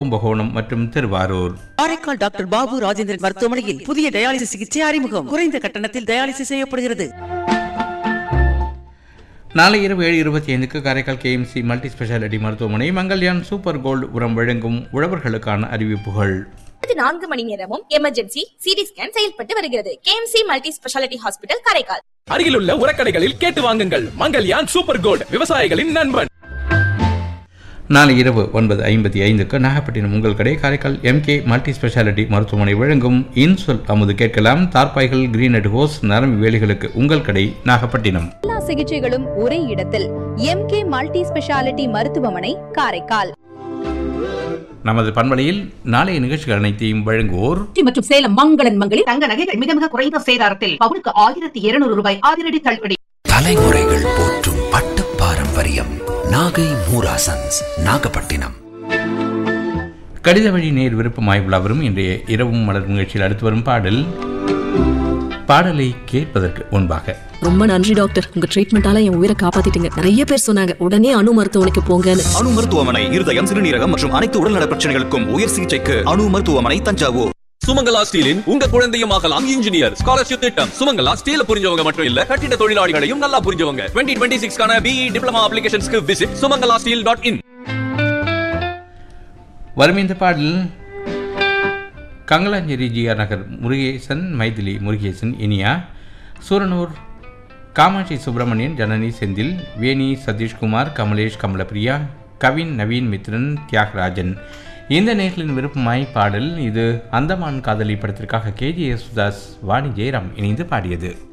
கும்பகோணம் மற்றும் திருவாரூர். காரைக்கால் டாக்டர் பாபு ராஜேந்திரன் மருத்துவமனையில் புதிய டயாலிசிஸ் சிகிச்சை அறிமுகம். குறைந்த கட்டணத்தில் டயாலிசிஸ் செய்யப்படுகிறது. நாளை இரவு 7:25 காரைக்கால் KMC மல்டி ஸ்பெஷாலிட்டி மருத்துவமனை மங்கல்யான் சூப்பர் கோல்டு உரம் வழங்கும் உழவர்களுக்கான அறிவிப்புகள். 4 மணி நேரமும் எமர்ஜென்சி சிடி ஸ்கேன் செயல்பட்டு வருகிறது. KMC multi speciality hospital Karaikal. அருகிலுள்ள உரக்கடைகளில் கேட்டு வாங்குங்கள். மங்கல்யான் சூப்பர் கோல்டு, விவசாயிகளின் நண்பன். நாளை இரவு 9:55 நாகப்பட்டினம் உங்கள் கடை காரைக்கால் MK மல்டி ஸ்பெஷாலிட்டி மருத்துவமனை வழங்கும் இன்சொல் அமுது கேட்கலாம். தார்பாய்கள், கிரீனட் ஹோஸ், நரம்பு வேலிகளுக்கு உங்கள் கடை நாகப்பட்டினம். எல்லா சிகிச்சைகளும் ஒரே இடத்தில் MK மல்டி ஸ்பெஷாலிட்டி மருத்துவமனை காரைக்கால். நமது பண்பலையில் நாளைய நிகழ்ச்சிகள் அனைத்தையும் வழங்குவோர் மற்றும் சேலம் மங்களன் மங்களில் தங்க நகைகள் மிக மிக குறைந்த சேதாரத்தில் பவுனுக்கு 1200 ரூபாய் அதிரடி தள்ளுபடி. தலைமுறைகள் போற்றும் பட்டு பாரம்பரியம் நாகை மூராசன்ஸ் நாகப்பட்டினம். கடித வழி நேர் விருப்பமாய் விழாவரும் இன்றைய இரவும் மலர் நிகழ்ச்சியில் அடுத்து வரும் பாடலை கேட்பதற்கு முன்பாக ரொம்ப நன்றி டாக்டர், உங்க ட்ரீட்மெண்டால என் உயிரை காப்பாத்திட்டீங்க. நிறைய பேர் சொன்னாங்க உடனே அணு மருத்துவமனைக்கு போங்கன்னு. அணு மருத்துவமனை இருதயம், சிறுநீரகம் மற்றும் அனைத்து உடல்நல பிரச்சனைகளுக்கும் உயர் சிகிச்சைக்கு அணு மருத்துவமனை தஞ்சாவூர். சுமங்கலா ஸ்டீலின் உங்க குழந்தையும் ஆகலாம் இன்ஜினியர் ஸ்காலர்ஷிப் திட்டம். சுமங்கலா ஸ்டீல புரிஞ்சவங்க மட்டும் இல்ல, கட்டிட தொழிலாளிகளையும் நல்லா புரிஞ்சவங்க. 2026 BE டிப்ளமா அப்ளிகேஷன்ஸ்க்கு விசிட் sumangalasteel.in. வரும் இந்த பாடல் கங்கலாஞ்சேரி GR நகர் முருகேசன், மைதிலி முருகேசன், இனியா, சூரனூர் காமாட்சி சுப்பிரமணியன், ஜனனி செந்தில், வேணி சதீஷ்குமார், கமலேஷ், கமலப்பிரியா, கவின், நவீன், மித்ரன், தியாகராஜன். இந்த நேர்களின் விருப்பமாய் பாடல் இது அந்தமான் காதலி படத்திற்காக KG யேசுதாஸ், வாணி ஜெயராம் இணைந்து பாடியது.